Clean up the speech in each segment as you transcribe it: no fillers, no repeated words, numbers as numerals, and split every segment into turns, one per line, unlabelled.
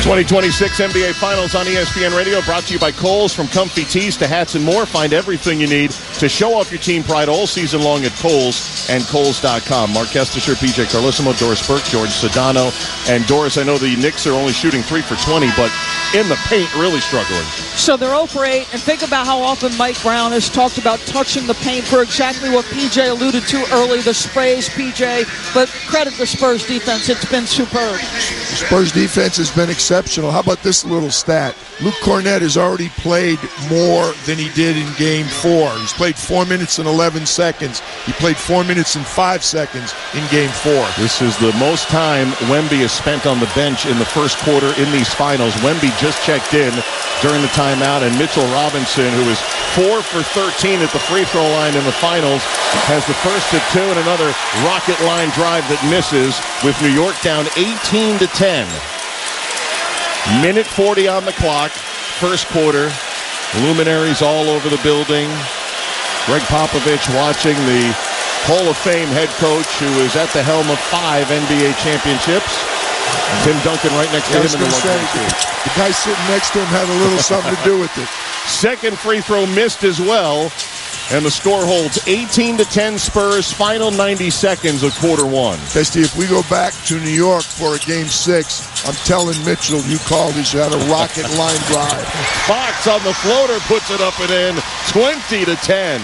2026 NBA Finals on ESPN Radio, brought to you by Kohl's. From comfy tees to hats and more, find everything you need to show off your team pride all season long at Kohl's and Kohl's.com. Mark Kestisher, PJ Carlissimo, Doris Burke, George Sedano. And Doris, I know the Knicks are only shooting 3 for 20, but in the paint, really struggling.
So they're 0 for 8, and think about how often Mike Brown has talked about touching the paint for exactly what PJ alluded to early, the sprays, PJ. But credit the Spurs defense. It's been superb.
Spurs defense has been exceptional. How about this little stat? Luke Cornett has already played more than he did in Game 4. He's played 4 minutes and 11 seconds. He played 4 minutes and 5 seconds in Game 4.
This is the most time Wemby has spent on the bench in the first quarter in these finals. Wemby just checked in during the timeout, and Mitchell Robinson, who is 4 for 13 at the free throw line in the finals, has the first of 2 and another rocket line drive that misses, with New York down 18-10. Minute 40 on the clock, first quarter. Luminaries all over the building. Greg Popovich watching the Hall of Fame head coach, who is at the helm of 5 NBA championships. Tim Duncan right next to him in the luxury.
The guy sitting next to him had a little something to do with it.
Second free throw missed as well, and the score holds 18-10 Spurs. Final 90 seconds of quarter one.
Testy, if we go back to New York for a Game 6, I'm telling Mitchell, you called, he should have a rocket line drive.
Fox on the floater puts it up and in, 20-10.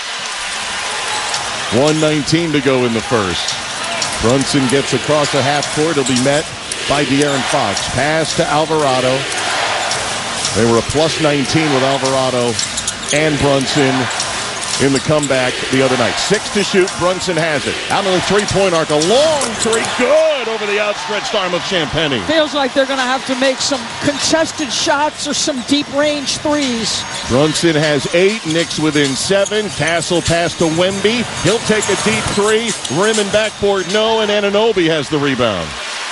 1:19 to go in the first. Brunson gets across the half court. He'll be met by De'Aaron Fox. Pass to Alvarado. They were a plus 19 with Alvarado and Brunson in the comeback the other night. 6 to shoot. Brunson has it. Out on the three-point arc. A long three. Good over the outstretched arm of Champagnie.
Feels like they're going to have to make some contested shots or some deep-range threes.
Brunson has 8. Knicks within 7. Castle pass to Wemby. He'll take a deep 3. Rim and backboard no, and Anunoby has the rebound.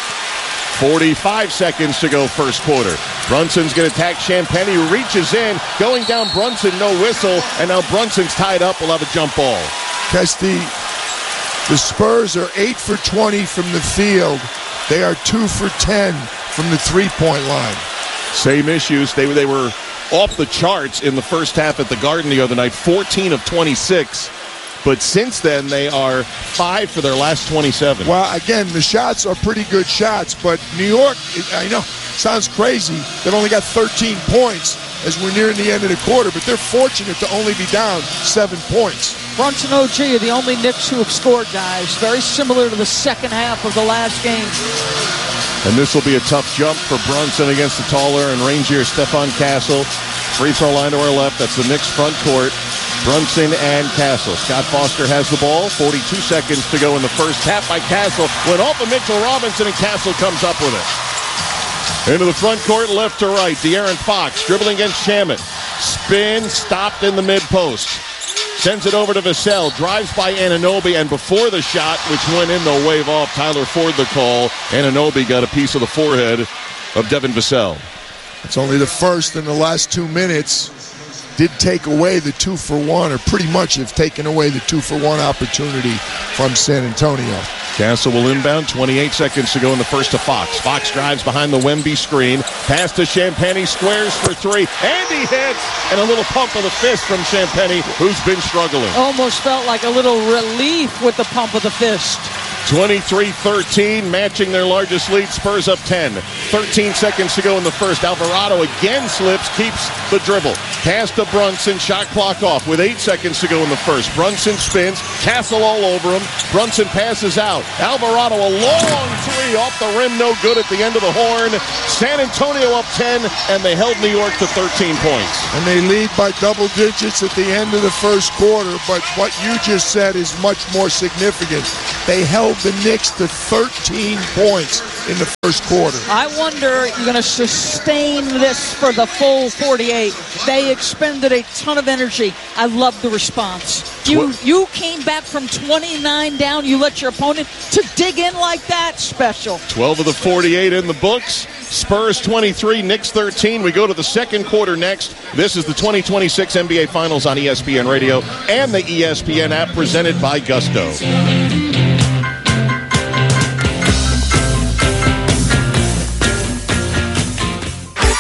45 seconds to go first quarter. Brunson's going to attack Champagnie, who reaches in. Going down Brunson, no whistle. And now Brunson's tied up. We'll have a jump ball.
Kesty, the Spurs are 8 for 20 from the field. They are 2 for 10 from the three-point line.
Same issues. They were off the charts in the first half at the Garden the other night. 14 of 26. But since then, they are 5 for their last 27.
Well, again, the shots are pretty good shots, but New York, I know, sounds crazy. They've only got 13 points as we're nearing the end of the quarter, but they're fortunate to only be down 7 points.
Brunson OG are the only Knicks who have scored, guys. Very similar to the second half of the last game.
And this will be a tough jump for Brunson against the taller and rangier Stephon Castle. Free throw line to our left. That's the Knicks front court. Brunson and Castle. Scott Foster has the ball. 42 seconds to go in the first. Tap by Castle. Went off of Mitchell Robinson, and Castle comes up with it. Into the front court, left to right. De'Aaron Fox dribbling against Shamet. Spin, stopped in the mid-post. Sends it over to Vassell. Drives by Anunoby, and before the shot, which went in, they'll wave off Tyler Ford the call. Anunoby got a piece of the forehead of Devin Vassell.
It's only the first in the last 2 minutes. Did take away the 2-for-1, or pretty much have taken away the 2-for-1 opportunity from San Antonio.
Castle will inbound. 28 seconds to go in the first to Fox. Fox drives behind the Wemby screen. Pass to Champagnie, squares for 3. And he hits! And a little pump of the fist from Champagnie, who's been struggling.
Almost felt like a little relief with the pump of the fist.
23-13, matching their largest lead. Spurs up 10. 13 seconds to go in the first. Alvarado again slips, keeps the dribble. Pass to Brunson, shot clock off with 8 seconds to go in the first. Brunson spins, Castle all over him. Brunson passes out. Alvarado, a long 3 off the rim, no good at the end of the horn. San Antonio up 10, and they held New York to 13 points.
And they lead by double digits at the end of the first quarter, but what you just said is much more significant. They held the Knicks to 13 points in the first quarter.
I wonder you're going to sustain this for the full 48. They expended a ton of energy. I love the response. You came back from 29 down. You let your opponent to dig in like that. Special.
12 of the 48 in the books. Spurs 23, Knicks 13. We go to the second quarter next. This is the 2026 NBA Finals on ESPN Radio and the ESPN app, presented by Gusto.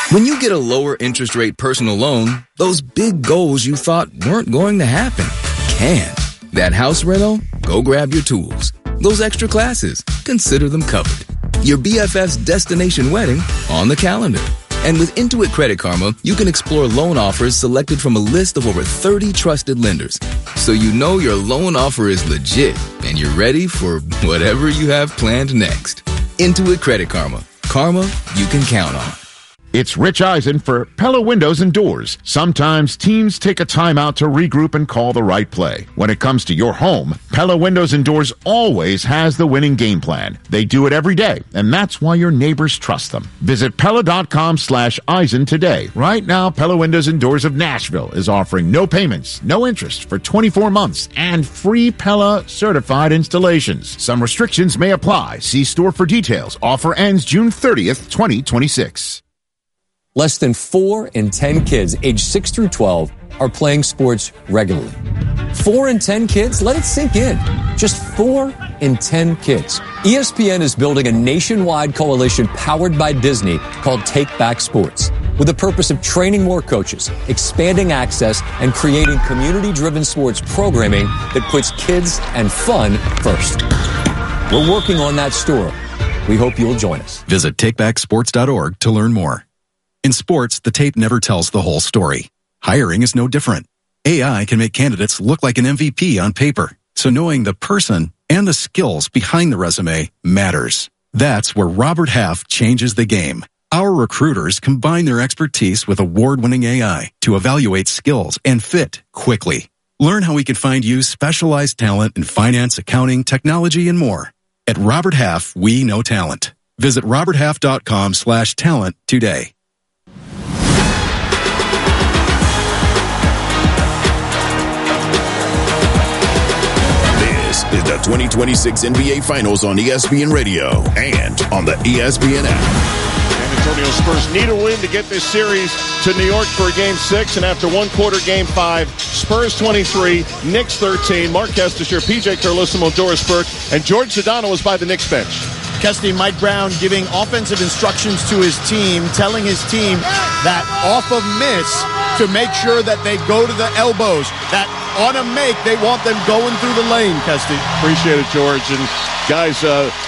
When you get a lower interest rate personal loan, those big goals you thought weren't going to happen can. That house rental? Go grab your tools. Those extra classes? Consider them covered. Your BFF's destination wedding? On the calendar. And with Intuit Credit Karma, you can explore loan offers selected from a list of over 30 trusted lenders. So you know your loan offer is legit and you're ready for whatever you have planned next. Intuit Credit Karma. Karma you can count on.
It's Rich Eisen for Pella Windows and Doors. Sometimes teams take a timeout to regroup and call the right play. When it comes to your home, Pella Windows and Doors always has the winning game plan. They do it every day, and that's why your neighbors trust them. Visit Pella.com/Eisen today. Right now, Pella Windows and Doors of Nashville is offering no payments, no interest for 24 months, and free Pella certified installations. Some restrictions may apply. See store for details. Offer ends June 30th, 2026.
Less than 4 in 10 kids aged 6 through 12 are playing sports regularly. 4 in 10 kids? Let it sink in. Just 4 in 10 kids. ESPN is building a nationwide coalition powered by Disney called Take Back Sports, with the purpose of training more coaches, expanding access, and creating community-driven sports programming that puts kids and fun first. We're working on that story. We hope you'll join us.
Visit takebacksports.org to learn more. In sports, the tape never tells the whole story. Hiring is no different. AI can make candidates look like an MVP on paper, so knowing the person and the skills behind the resume matters. That's where Robert Half changes the game. Our recruiters combine their expertise with award-winning AI to evaluate skills and fit quickly. Learn how we can find you specialized talent in finance, accounting, technology, and more. At Robert Half, we know talent. Visit roberthalf.com/talent today.
Is the 2026 NBA Finals on ESPN Radio and on the ESPN app.
San Antonio Spurs need a win to get this series to New York for Game 6, and after one quarter, Game 5, Spurs 23, Knicks 13. Mark Kestisher, PJ Carlissimo, Doris Burke, and George Sedano was by the Knicks bench.
Kesty, Mike Brown giving offensive instructions to his team, telling his team that off of miss to make sure that they go to the elbows, that on a make, they want them going through the lane, Kesty.
Appreciate it, George. And guys,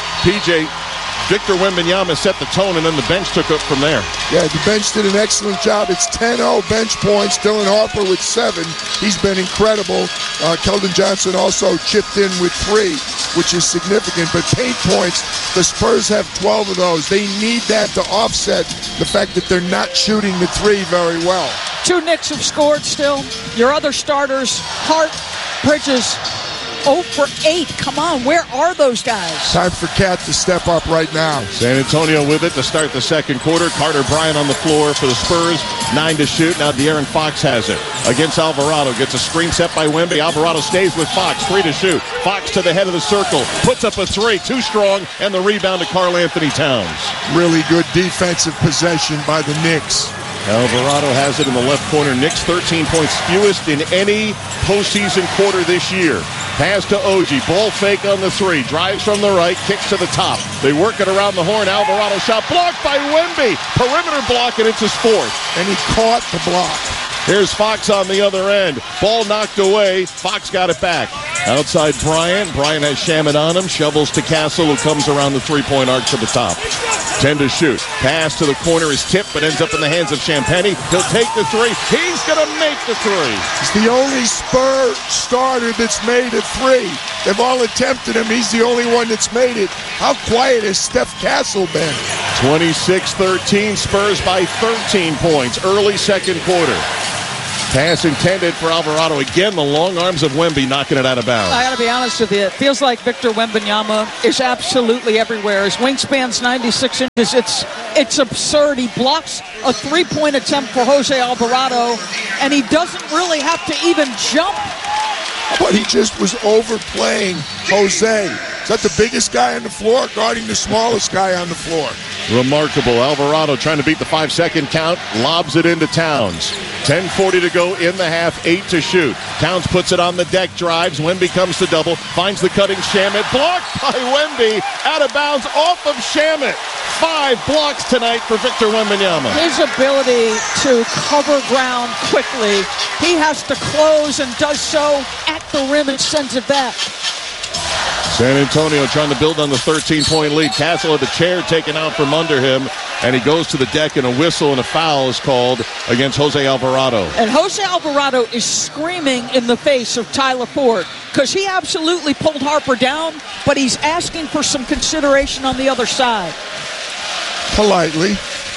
PJ, Victor Wembanyama set the tone, and then the bench took up from there.
Yeah, the bench did an excellent job. It's 10-0 bench points. Dylan Harper with 7. He's been incredible. Keldon Johnson also chipped in with 3, which is significant. But paint points, the Spurs have 12 of those. They need that to offset the fact that they're not shooting the 3 very well.
2 Knicks have scored still. Your other starters, Hart, Bridges, 0 for 8. Come on, where are those guys?
Time for Cat to step up right now.
San Antonio with it to start the second quarter. Carter Bryant on the floor for the Spurs. 9 to shoot. Now De'Aaron Fox has it against Alvarado. Gets a screen set by Wemby. Alvarado stays with Fox. 3 to shoot. Fox to the head of the circle. Puts up a 3. Too strong. And the rebound to Karl Anthony Towns.
Really good defensive possession by the Knicks.
Alvarado has it in the left corner. Knicks 13 points, fewest in any postseason quarter this year. Pass to OG. Ball fake on the 3. Drives from the right. Kicks to the top. They work it around the horn. Alvarado shot blocked by Wemby. Perimeter block, and it's his 4th.
And he caught the block.
Here's Fox on the other end. Ball knocked away. Fox got it back. Outside Bryant. Bryant has Shamet on him. Shovels to Castle, who comes around the three-point arc to the top. 10 to shoot. Pass to the corner is tipped, but ends up in the hands of Champagnie. He'll take the 3. He's going to make the 3.
He's the only Spur starter that's made a 3. They've all attempted him. He's the only one that's made it. How quiet has Steph Castle been?
26-13. Spurs by 13 points. Early second quarter. Pass intended for Alvarado. Again, the long arms of Wemby knocking it out of bounds.
I got to be honest with you. It feels like Victor Wembanyama is absolutely everywhere. His wingspan's 96 inches. It's absurd. He blocks a 3-point attempt for Jose Alvarado, and he doesn't really have to even jump.
But he just was overplaying Jose. that the biggest guy on the floor guarding the smallest guy on the floor?
Remarkable. Alvarado trying to beat the 5-second count, lobs it into Towns. 10:40 to go in the half, 8 to shoot. Towns puts it on the deck, drives. Wemby comes to double, finds the cutting Shamet. Blocked by Wemby, out of bounds, off of Shamet. 5 blocks tonight for Victor Wembanyama.
His ability to cover ground quickly, he has to close and does so at the rim and sends it back.
San Antonio trying to build on the 13-point lead. Castle had the chair taken out from under him, and he goes to the deck, and a whistle and a foul is called against Jose Alvarado.
And Jose Alvarado is screaming in the face of Tyler Ford because he absolutely pulled Harper down, but he's asking for some consideration on the other side.
Politely.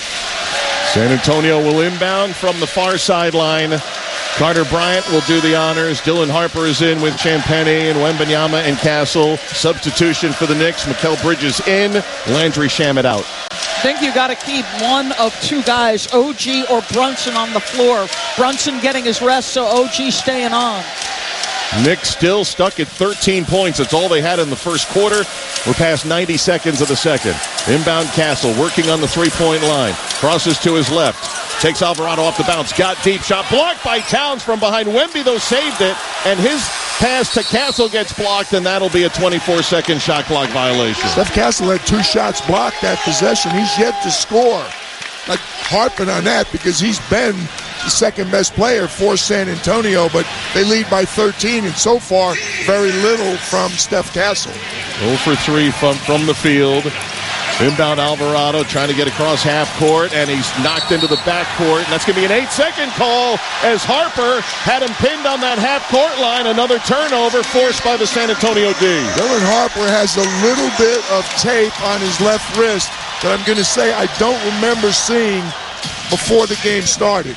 San Antonio will inbound from the far sideline. Carter Bryant will do the honors. Dylan Harper is in with Champagnie and Wembanyama and Castle. Substitution for the Knicks. Mikal Bridges in. Landry Shamet out.
I think you got to keep one of 2 guys, OG or Brunson, on the floor. Brunson getting his rest, so OG staying on.
Knicks still stuck at 13 points. That's all they had in the first quarter. We're past 90 seconds of the second. Inbound Castle working on the 3-point line. Crosses to his left. Takes Alvarado off the bounce. Got deep. Shot blocked by Towns from behind. Wemby, though, saved it. And his pass to Castle gets blocked, and that'll be a 24-second shot clock violation.
Steph Castle had 2 shots blocked that possession. He's yet to score. Like harping on that because he's been the second-best player for San Antonio, but they lead by 13, and so far, very little from Steph Castle.
0 for 3 from the field. Inbound Alvarado trying to get across half court, and he's knocked into the backcourt. And that's going to be an 8-second call as Harper had him pinned on that half court line. Another turnover forced by the San Antonio D.
Dylan Harper has a little bit of tape on his left wrist that I'm going to say I don't remember seeing before the game started.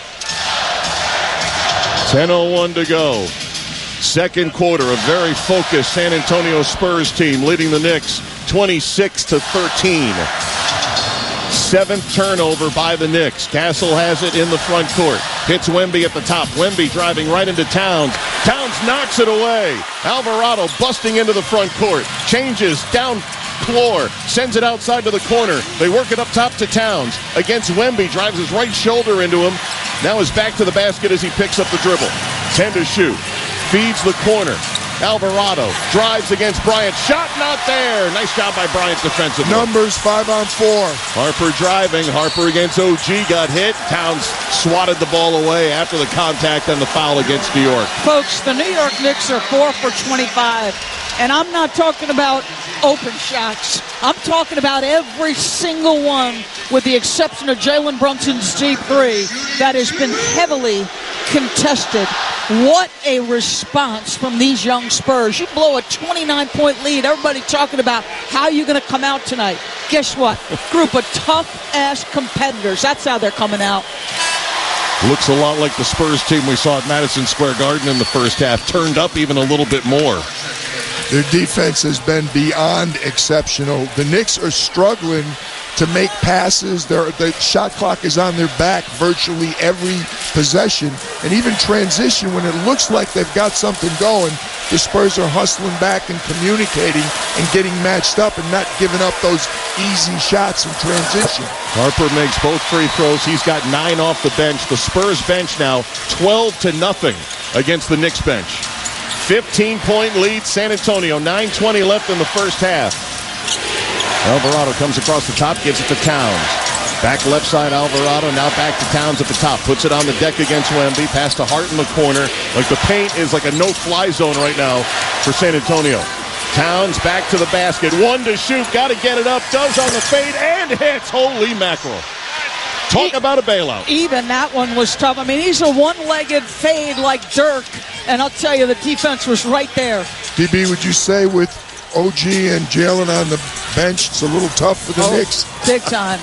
10:01 to go. Second quarter, a very focused San Antonio Spurs team leading the Knicks 26-13. 7th turnover by the Knicks. Castle has it in the front court. Hits Wemby at the top. Wemby driving right into Towns. Towns knocks it away. Alvarado busting into the front court. Changes down floor. Sends it outside to the corner. They work it up top to Towns. Against Wemby. Drives his right shoulder into him. Now is back to the basket as he picks up the dribble. 10 to shoot. Feeds the corner. Alvarado drives against Bryant. Shot not there. Nice job by Bryant defensively.
Numbers 5-on-4.
Harper driving. Harper against OG got hit. Towns swatted the ball away after the contact and the foul against New York.
Folks, the New York Knicks are 4 for 25. And I'm not talking about open shots. I'm talking about every single one, with the exception of Jalen Brunson's deep 3, that has been heavily contested. What a response from these young Spurs. You blow a 29-point lead. Everybody talking about how you're going to come out tonight. Guess what? Group of tough-ass competitors. That's how they're coming out.
Looks a lot like the Spurs team we saw at Madison Square Garden in the first half. Turned up even a little bit more.
Their defense has been beyond exceptional. The Knicks are struggling to make passes. The shot clock is on their back virtually every possession. And even transition, when it looks like they've got something going, the Spurs are hustling back and communicating and getting matched up and not giving up those easy shots in transition.
Harper makes both free throws. He's got 9 off the bench. The Spurs bench now 12-0 against the Knicks bench. 15-point lead, San Antonio. 9:20 left in the first half. Alvarado comes across the top, gives it to Towns. Back left side, Alvarado, now back to Towns at the top. Puts it on the deck against Wemby. Pass to Hart in the corner. Like the paint is like a no-fly zone right now for San Antonio. Towns back to the basket. 1 to shoot. Got to get it up. Does on the fade and hits. Holy mackerel. Talk about a bailout.
Even that one was tough. I mean, he's a one-legged fade like Dirk. And I'll tell you, the defense was right there.
DB, would you say with OG and Jalen on the bench, it's a little tough for the Knicks?
Big time.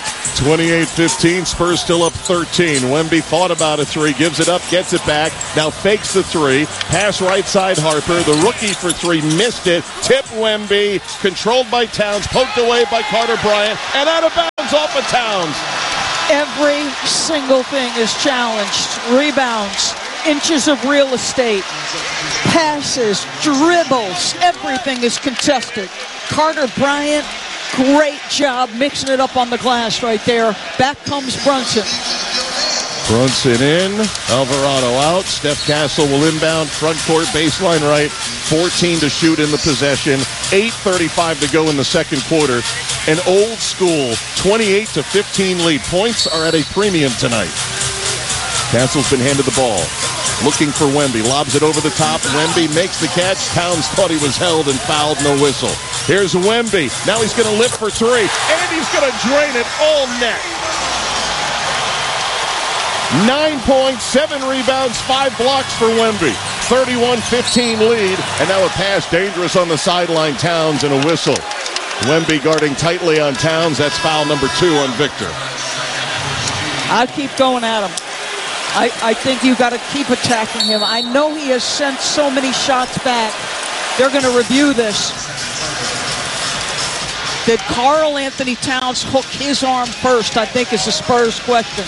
28-15, Spurs still up 13. Wemby thought about a 3, gives it up, gets it back, now fakes the 3. Pass right side, Harper. The rookie for 3 missed it. Tip Wemby, controlled by Towns, poked away by Carter Bryant, and out of bounds off of Towns.
Every single thing is challenged. Rebounds, inches of real estate. Passes, dribbles, everything is contested. Carter Bryant, great job mixing it up on the glass right there. Back comes Brunson.
Brunson in, Alvarado out. Steph Castle will inbound, front court, baseline right. 14 to shoot in the possession. 8:35 to go in the second quarter. An old school 28-15 lead. Points are at a premium tonight. Castle's been handed the ball. Looking for Wemby. Lobs it over the top. Wemby makes the catch. Towns thought he was held and fouled. No whistle. Here's Wemby. Now he's going to lift for three. And he's going to drain it all net. 9 points, 7 rebounds, 5 blocks for Wemby. 31-15 lead. And now a pass dangerous on the sideline. Towns and a whistle. Wemby guarding tightly on Towns. That's foul number 2 on Victor.
I'll keep going at him. I think you got to keep attacking him. I know he has sent so many shots back. They're going to review this. Did Karl Anthony Towns hook his arm first, I think is the Spurs question.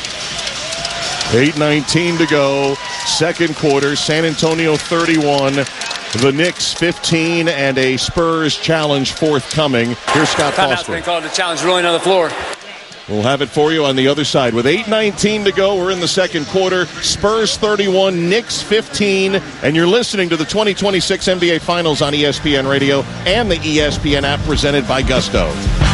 8:19 to go. Second quarter. San Antonio 31. The Knicks 15 and a Spurs challenge forthcoming. Here's Scott
Timeout's
Foster.
been called. The challenge rolling on the floor.
We'll have it for you on the other side. With 8:19 to go, we're in the second quarter. Spurs 31, Knicks 15. And you're listening to the 2026 NBA Finals on ESPN Radio and the ESPN app presented by Gusto.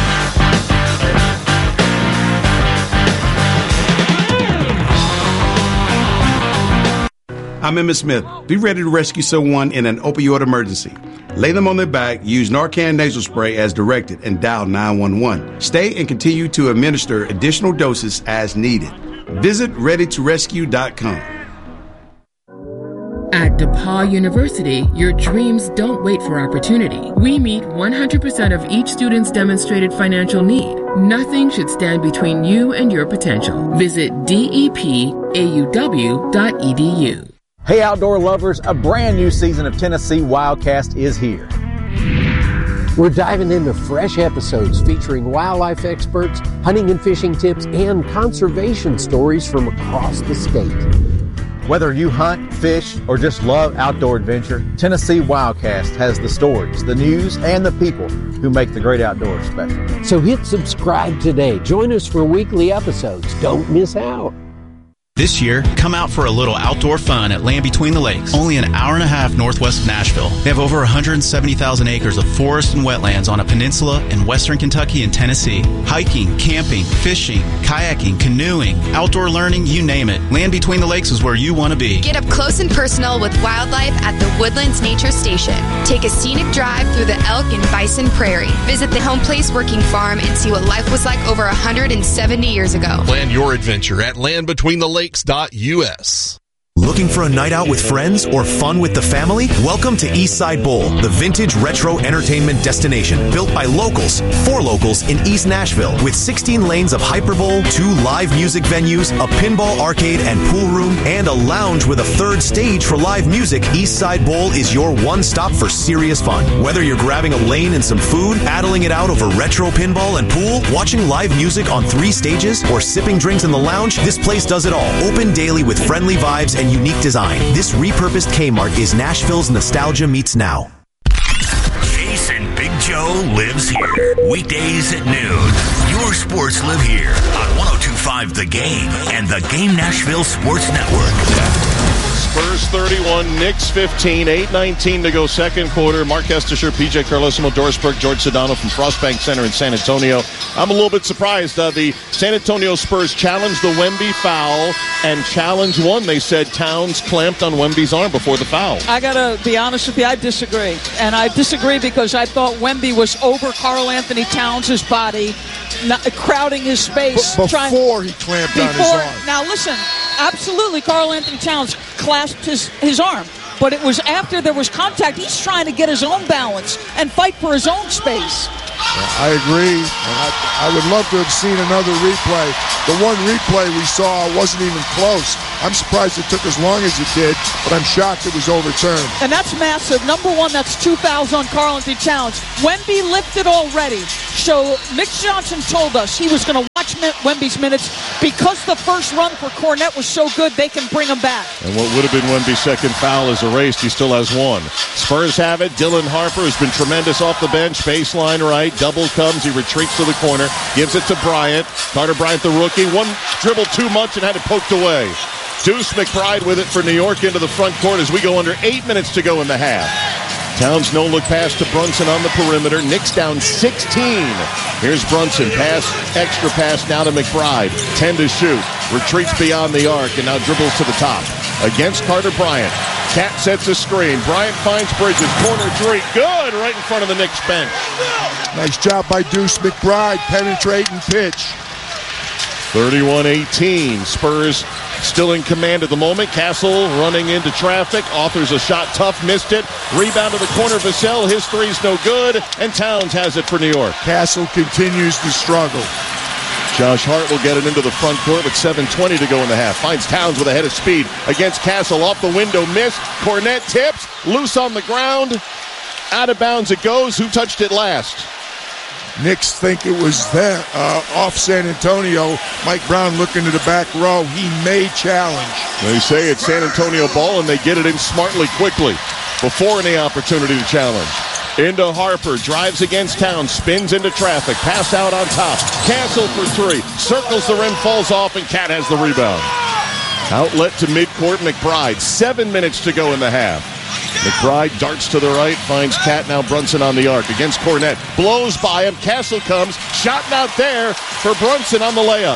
I'm Emmitt Smith. Be ready to rescue someone in an opioid emergency. Lay them on their back, use Narcan nasal spray as directed, and dial 911. Stay and continue to administer additional doses as needed. Visit readytorescue.com.
At DePaul University, your dreams don't wait for opportunity. We meet 100% of each student's demonstrated financial need. Nothing should stand between you and your potential. Visit depauw.edu.
Hey, outdoor lovers, a brand new season of Tennessee Wildcast is here.
We're diving into fresh episodes featuring wildlife experts, hunting and fishing tips, and conservation stories from across the state.
Whether you hunt, fish, or just love outdoor adventure, Tennessee Wildcast has the stories, the news, and the people who make the great outdoors special.
So hit subscribe today. Join us for weekly episodes. Don't miss out.
This year, come out for a little outdoor fun at Land Between the Lakes, only an hour and a half northwest of Nashville. They have over 170,000 acres of forest and wetlands on a peninsula in western Kentucky and Tennessee. Hiking, camping, fishing, kayaking, canoeing, outdoor learning, you name it. Land Between the Lakes is where you want to be.
Get up close and personal with wildlife at the Woodlands Nature Station. Take a scenic drive through the elk and bison prairie. Visit the Home Place Working Farm and see what life was like over 170 years ago.
Plan your adventure at landbetweenthelakes.us.
Looking for a night out with friends or fun with the family? Welcome to Eastside Bowl, the vintage retro entertainment destination built by locals, for locals in East Nashville, with 16 lanes of Hyperbowl, 2 live music venues, a pinball arcade and pool room, and a lounge with a third stage for live music. Eastside Bowl is your one stop for serious fun. Whether you're grabbing a lane and some food, battling it out over retro pinball and pool, watching live music on 3 stages, or sipping drinks in the lounge, this place does it all. Open daily with friendly vibes and unique design. This repurposed Kmart is Nashville's nostalgia meets now.
Jason Big Joe lives here. Weekdays at noon. Your sports live here on 102.5 The Game and the Game Nashville Sports Network.
Spurs 31, Knicks 15, 8:19 to go second quarter. Mark Estisher, PJ Carlesimo, Doris Burke, George Sedano from Frostbank Center in San Antonio. I'm a little bit surprised. The San Antonio Spurs challenged the Wemby foul, and challenge one, they said Towns clamped on Wemby's arm before the foul.
I got to be honest with you, I disagree. And I disagree because I thought Wemby was over Karl Anthony Towns' body, crowding his space.
Before he clamped on his arm.
Now listen, absolutely Karl Anthony Towns clasped his arm. But it was after there was contact. He's trying to get his own balance and fight for his own space.
I agree. I would love to have seen another replay. The one replay we saw wasn't even close. I'm surprised it took as long as it did, but I'm shocked it was overturned.
And that's massive. Number one, that's 2 fouls on Karl Anthony Towns. Wemby lifted already. So Mitch Johnson told us he was going to watch Wemby's minutes. Because the first run for Cornette was so good, they can bring him back.
And what would have been Wemby's second foul is erased. He still has one. Spurs have it. Dylan Harper has been tremendous off the bench. Baseline right. Double comes. He retreats to the corner. Gives it to Bryant. Carter Bryant, the rookie. One dribble too much and had it poked away. Deuce McBride with it for New York into the front court as we go under 8 minutes to go in the half. Towns no-look pass to Brunson on the perimeter. Knicks down 16. Here's Brunson. Extra pass now to McBride. 10 to shoot. Retreats beyond the arc and now dribbles to the top. Against Carter Bryant. Cat sets a screen. Bryant finds Bridges. Corner three. Good. Right in front of the Knicks bench.
Nice job by Deuce McBride. Penetrating pitch.
31-18. Spurs still in command at the moment. Castle running into traffic. Authors a shot tough. Missed it. Rebound to the corner. Vassell. His three's no good. And Towns has it for New York.
Castle continues to struggle.
Josh Hart will get it into the front court with 7:20 to go in the half. Finds Towns with a head of speed against Castle. Off the window. Missed. Cornette tips. Loose on the ground. Out of bounds it goes. Who touched it last?
Knicks think it was them, off San Antonio. Mike Brown looking to the back row. He may challenge.
They say it's San Antonio ball, and they get it in smartly, quickly, before any opportunity to challenge. Into Harper, drives against Towns, spins into traffic, pass out on top. Castle for three, circles the rim, falls off, and Cat has the rebound. Outlet to midcourt, McBride. 7 minutes to go in the half. McBride darts to the right, finds Cat, now Brunson on the arc against Cornette. Blows by him, Castle comes, shot not there for Brunson on the layup.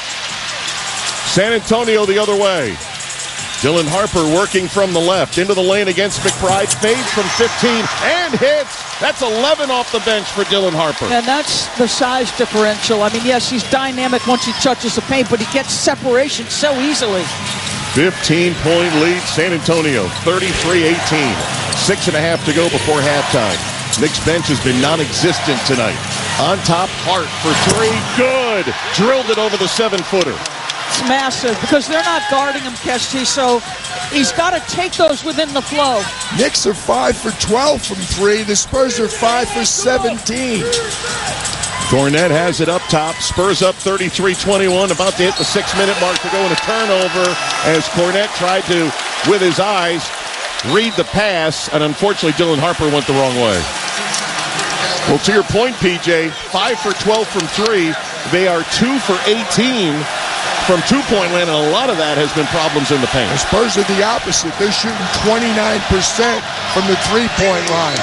San Antonio the other way. Dylan Harper working from the left, into the lane against McBride, fades from 15 and hits. That's 11 off the bench for Dylan Harper.
And that's the size differential. I mean, yes, he's dynamic once he touches the paint, but he gets separation so easily.
15-point lead, San Antonio, 33-18. 6.5 to go before halftime. Knicks bench has been non-existent tonight. On top, Hart for three. Good. Drilled it over the 7-footer.
It's massive because they're not guarding him, Kesty, so he's got to take those within the flow.
Knicks are 5 for 12 from three. The Spurs are 5 for 17.
Cornette has it up top. Spurs up 33-21, about to hit the 6-minute mark to go in a turnover as Cornette tried to, with his eyes, read the pass, and unfortunately Dylan Harper went the wrong way. Well, to your point, PJ, 5 for 12 from three. They are 2 for 18 from two-point land, and a lot of that has been problems in the paint.
The Spurs are the opposite. They're shooting 29% from the three-point line.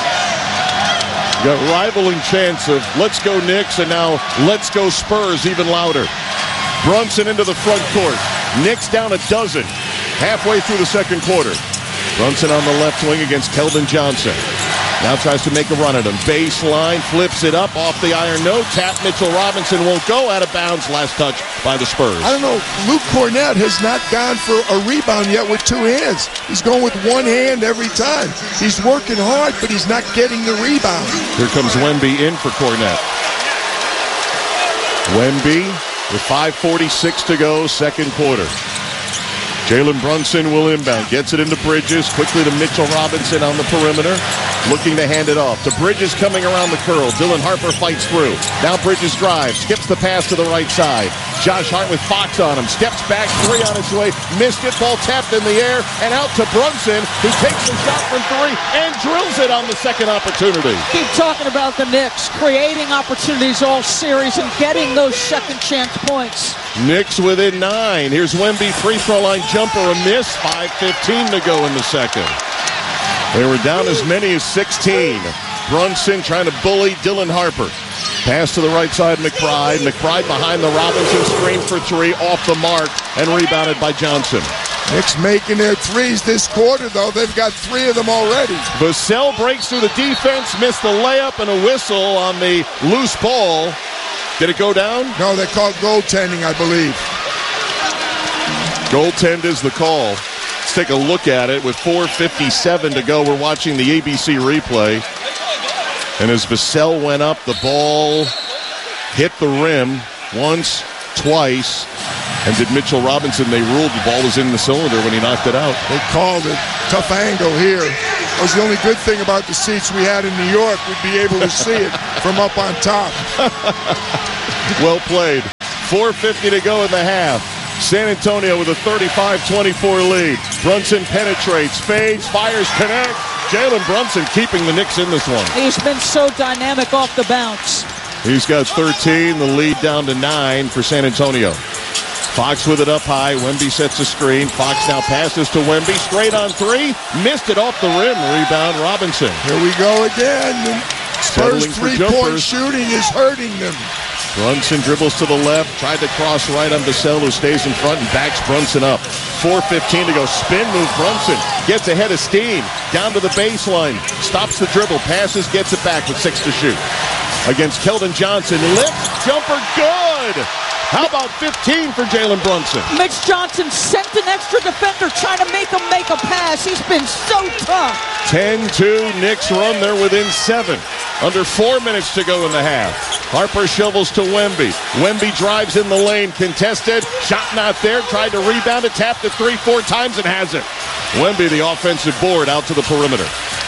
Got rivaling chants of let's go Knicks and now let's go Spurs even louder. Brunson into the front court. Knicks down a dozen halfway through the second quarter. Brunson on the left wing against Keldon Johnson. Now tries to make a run at him. Baseline, flips it up off the iron. No tap. Mitchell Robinson won't go. Out of bounds. Last touch by the Spurs.
I don't know. Luke Cornette has not gone for a rebound yet with two hands. He's going with one hand every time. He's working hard, but he's not getting the rebound.
Here comes Wemby in for Cornette. Wemby with 5:46 to go, second quarter. Jalen Brunson will inbound, gets it into Bridges, quickly to Mitchell Robinson on the perimeter, looking to hand it off. To Bridges coming around the curl. Dylan Harper fights through. Now Bridges drives, skips the pass to the right side. Josh Hart with Fox on him, steps back, three on his way, missed it, ball tapped in the air, and out to Brunson, who takes the shot from three and drills it on the second opportunity.
Keep talking about the Knicks, creating opportunities all series and getting those second chance points.
Knicks within 9. Here's Wemby, free throw line jumper, a miss. 5:15 to go in the second. They were down as many as 16. Brunson trying to bully Dylan Harper. Pass to the right side, McBride. McBride behind the Robinson screen for three, off the mark, and rebounded by Johnson.
Knicks making their threes this quarter, though. They've got 3 of them already.
Vassell breaks through the defense, missed the layup and a whistle on the loose ball. Did it go down?
No, they're called goaltending, I believe.
Goaltend is the call. Let's take a look at it. With 4:57 to go, we're watching the ABC replay. And as Vassell went up, the ball hit the rim once, twice. And did Mitchell Robinson, they ruled the ball was in the cylinder when he knocked it out.
They called it. Tough angle here. That was the only good thing about the seats we had in New York. We'd be able to see it from up on top.
Well played. 4:50 to go in the half. San Antonio with a 35-24 lead. Brunson penetrates, fades, fires, connect. Jalen Brunson keeping the Knicks in this one.
He's been so dynamic off the bounce.
He's got 13, the lead down to 9 for San Antonio. Fox with it up high. Wemby sets a screen. Fox now passes to Wemby. Straight on three. Missed it off the rim. Rebound Robinson.
Here we go again. Spurs three-point shooting is hurting them.
Brunson dribbles to the left. Tried to cross right on Vassell, who stays in front and backs Brunson up. 4:15 to go. Spin move. Brunson gets ahead of steam. Down to the baseline. Stops the dribble. Passes. Gets it back with 6 to shoot. Against Keldon Johnson. Lift. Jumper. Good. How about 15 for Jalen Brunson?
Mitch Johnson sent an extra defender trying to make him make a pass. He's been so tough.
10-2, Knicks run. They're within 7. Under 4 minutes to go in the half. Harper shovels to Wemby. Wemby drives in the lane. Contested. Shot not there. Tried to rebound it. Tapped it 3-4 times and has it. Wemby, the offensive board, out to the perimeter.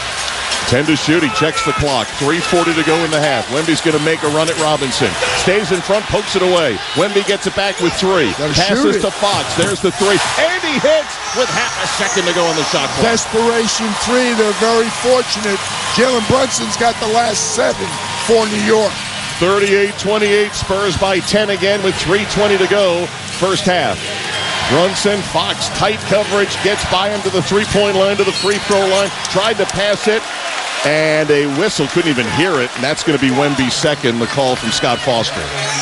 10 to shoot. He checks the clock. 3:40 to go in the half. Wemby's going to make a run at Robinson. Stays in front, pokes it away. Wemby gets it back with 3. Passes to Fox. There's the 3. And he hits with half a second to go on the shot clock.
Desperation 3. They're very fortunate. Jalen Brunson's got the last 7 for New York.
38-28. Spurs by 10 again with 3:20 to go. First half. Brunson, Fox, tight coverage, gets by him to the three-point line, to the free throw line. Tried to pass it. And a whistle, couldn't even hear it, and that's going to be Wemby's second, the call from Scott Foster.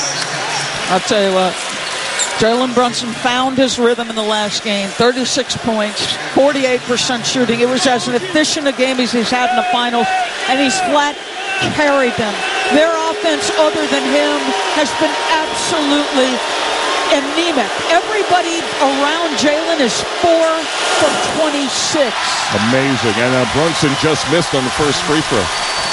I'll tell you what, Jalen Brunson found his rhythm in the last game. 36 points, 48% shooting. It was as efficient a game as he's had in the finals, and he's flat carried them. Their offense, other than him, has been absolutely anemic. Everybody around Jalen is 4 for 26.
Amazing. And Brunson just missed on the first free throw.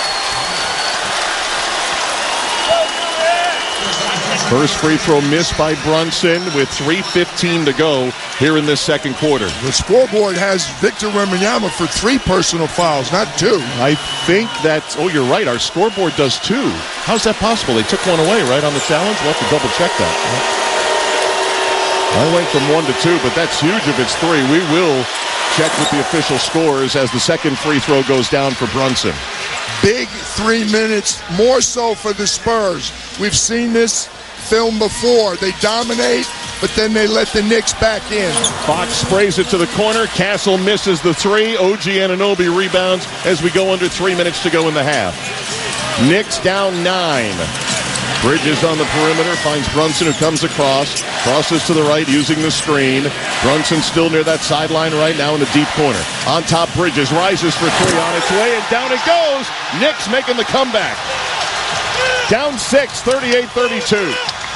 First free throw missed by Brunson with 3:15 to go here in this second quarter.
The scoreboard has Victor Wembanyama for 3 personal fouls, not 2.
I think that's, oh, you're right. Our scoreboard does 2. How's that possible? They took one away, right, on the challenge? We'll have to double check that. I went from 1 to 2, but that's huge if it's 3. We will check with the official scores as the second free throw goes down for Brunson.
Big 3 minutes, more so for the Spurs. We've seen this film before. They dominate, but then they let the Knicks back in.
Fox sprays it to the corner. Castle misses the 3. OG Anunoby rebounds as we go under 3 minutes to go in the half. Knicks down 9. Bridges on the perimeter, finds Brunson, who comes across, crosses to the right using the screen. Brunson still near that sideline right now in the deep corner. On top, Bridges rises for 3 on its way, and down it goes. Knicks making the comeback. Down 6, 38-32.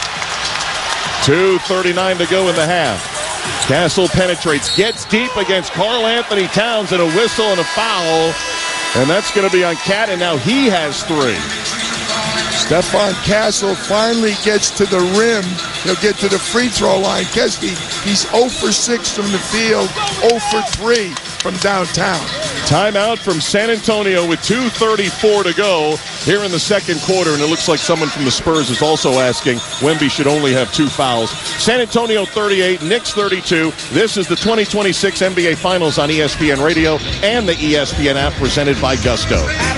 2:39 to go in the half. Castle penetrates, gets deep against Karl Anthony Towns, and a whistle and a foul. And that's going to be on Cat, and now he has 3.
Stephon Castle finally gets to the rim. He'll get to the free throw line. Kesty, he's 0 for 6 from the field, 0 for 3 from downtown.
Timeout from San Antonio with 2:34 to go here in the second quarter, and it looks like someone from the Spurs is also asking Wemby should only have 2 fouls. San Antonio 38, Knicks 32. This is the 2026 NBA Finals on ESPN Radio and the ESPN app presented by Gusto.